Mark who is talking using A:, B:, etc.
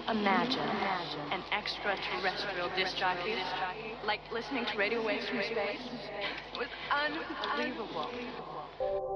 A: Imagine an extraterrestrial disc jockey, like listening to radio waves from space. It was unbelievable.